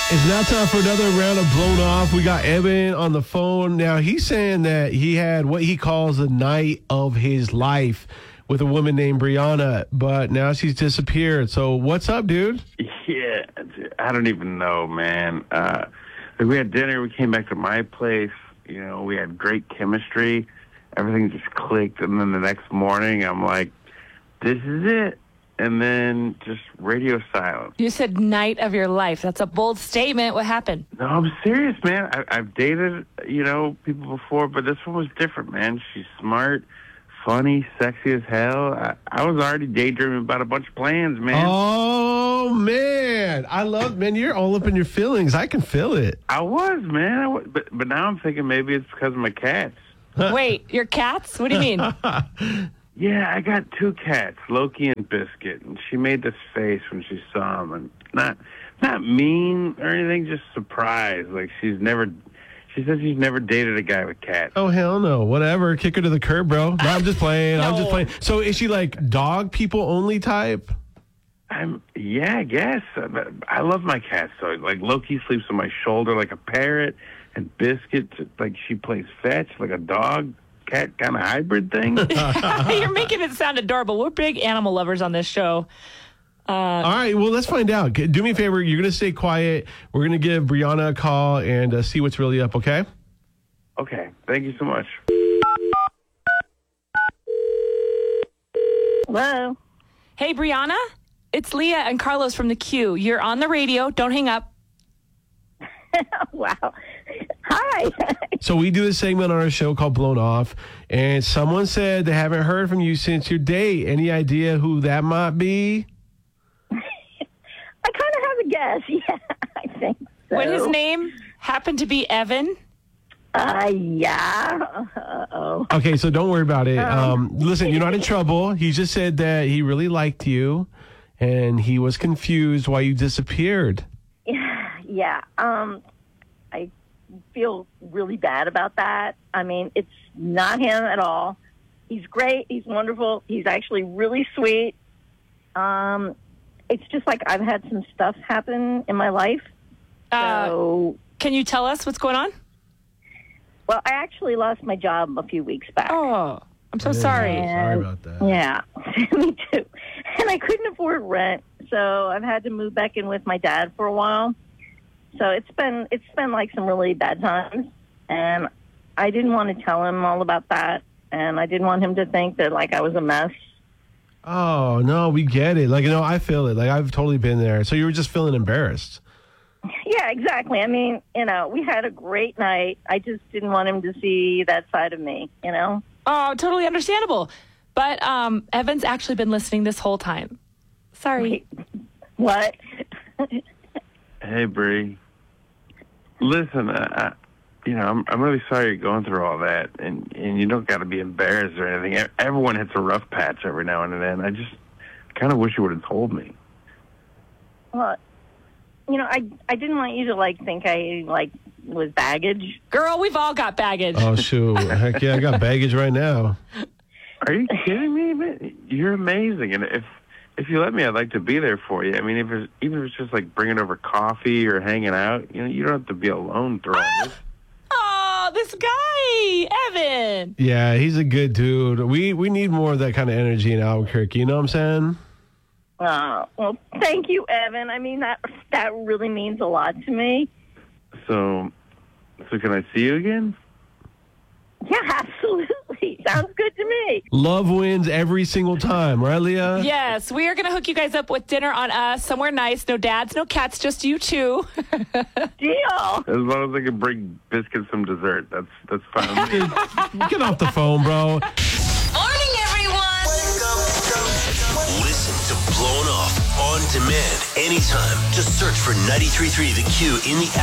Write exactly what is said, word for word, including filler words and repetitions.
It's now time for another round of Blown Off. We got Evan on the phone. Now, he's saying that he had what he calls the night of his life with a woman named Brianna, but now she's disappeared. So what's up, dude? Yeah, I don't even know, man. Uh, we had dinner. We came back to my place. You know, we had great chemistry. Everything just clicked. And then the next morning, I'm like, this is it. And then just radio silence. You said night of your life. That's a bold statement. What happened? No, I'm serious, man. I, I've dated, you know, people before, but this one was different, man. She's smart, funny, sexy as hell. I, I was already daydreaming about a bunch of plans, man. Oh, man. I love, man, you're all up in your feelings. I can feel it. I was, man. I was, but, but now I'm thinking maybe it's because of my cats. Wait, your cats? What do you mean? Yeah, I got two cats, Loki and Biscuit, and she made this face when she saw them, and not not mean or anything, just surprised. Like she's never, she says she's never dated a guy with cats. Oh, hell no. Whatever. Kick her to the curb, bro. No, I'm just playing. I'm just No. playing. So is she like dog people only type? I'm yeah, I guess. But I love my cats. So like Loki sleeps on my shoulder like a parrot, and Biscuit like she plays fetch like a dog cat kind of hybrid thing. You're making it sound adorable. We're big animal lovers on this show. Uh, All right. Well, let's find out. Do me a favor. You're going to stay quiet. We're going to give Brianna a call and uh, see what's really up, okay? Okay, thank you so much. Hello. hey, Brianna. It's Leah and Carlos from the Q. You're on the radio. Don't hang up. Wow. Hi. So we do a segment on our show called Blown Off, and someone said they haven't heard from you since your date. Any idea who that might be? I kind of have a guess. Yeah, I think so. Would his name happen to be Evan? Uh, yeah. Uh-oh. Okay, so don't worry about it. Um, listen, you're not in trouble. He just said that he really liked you, and he was confused why you disappeared. Yeah, yeah. Um, I feel really bad about that. I mean, it's not him at all. He's great. He's wonderful. He's actually really sweet. Um, it's just like I've had some stuff happen in my life. Uh, So, Can you tell us what's going on? well, I actually lost my job a few weeks back. Oh, I'm so sorry. Sorry about that. Yeah, me too. And I couldn't afford rent, so I've had to move back in with my dad for a while. So it's been it's been like some really bad times, and I didn't want to tell him all about that, and I didn't want him to think that like I was a mess. Oh, no, we get it. Like, you know, I feel it. Like, I've totally been there. So you were just feeling embarrassed. Yeah, exactly. I mean, you know, we had a great night. I just didn't want him to see that side of me, you know? Oh, totally understandable. But um, Evan's actually been listening this whole time. Sorry. What? Hey, Bree. Listen, uh, I, you know, I'm, I'm really sorry you're going through all that, and, and you don't got to be embarrassed or anything. E- Everyone hits a rough patch every now and then. I just kind of wish you would have told me. Well, you know, I I didn't want you to like think I like was baggage. Girl, we've all got baggage. Oh, shoot. Heck yeah, I got baggage right now. Are you kidding me? Man? You're amazing, and if if you let me, I'd like to be there for you. I mean, if it's, even if it's just like bringing over coffee or hanging out, you know, you don't have to be alone through all this. Oh, this guy, Evan. Yeah, he's a good dude. We we need more of that kind of energy in Albuquerque. You know what I'm saying? Uh, well, thank you, Evan. I mean, that that really means a lot to me. So, so can I see you again? Yeah, absolutely. Sounds good to me. Love wins every single time, right, Leah? Yes, we are going to hook you guys up with dinner on us, somewhere nice. No dads, no cats, just you two. Deal. As long as I can bring Biscuit some dessert, that's that's fine. with me. Get off the phone, bro. Morning, everyone. Listen to Blown Off on demand anytime. Just search for ninety-three point three The Q in the